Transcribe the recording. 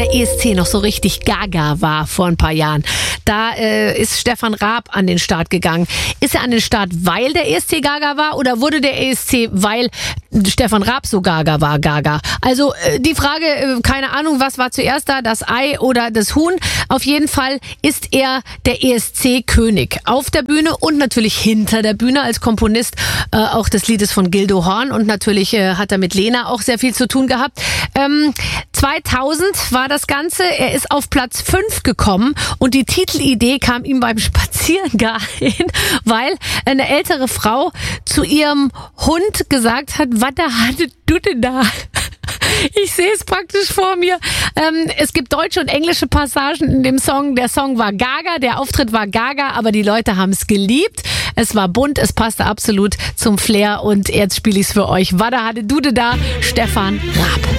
der ESC noch so richtig gaga war vor ein paar Jahren, da ist Stefan Raab an den Start gegangen. Ist er an den Start, weil der ESC gaga war, oder wurde der ESC, weil Stefan Raab so gaga war, gaga? Also die Frage, keine Ahnung, was war zuerst da, das Ei oder das Huhn? Auf jeden Fall ist er der ESC-König. Auf der Bühne und natürlich hinter der Bühne als Komponist auch des Liedes von Gildo Horn, und natürlich hat er mit Lena auch sehr viel zu tun gehabt. 2000 war das Ganze. Er ist auf Platz 5 gekommen und die Titelidee kam ihm beim Spazierengehen, weil eine ältere Frau zu ihrem Hund gesagt hat: Was hattest du denn da? Ich sehe es praktisch vor mir. Es gibt deutsche und englische Passagen in dem Song. Der Song war gaga, der Auftritt war gaga, aber die Leute haben es geliebt. Es war bunt, es passte absolut zum Flair, und jetzt spiele ich es für euch. Was hattest du denn da? Stefan Raab.